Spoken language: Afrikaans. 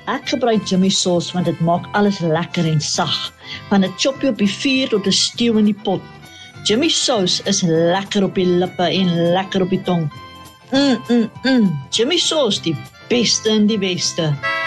Ek gebruik Jimmy sauce want dit maak alles lekker en sag. Van 'n choppie op die vuur tot 'n stew in die pot. Jimmy sauce is lekker op die lippe en lekker op die tong. Jimmy sauce, die beste in die beste.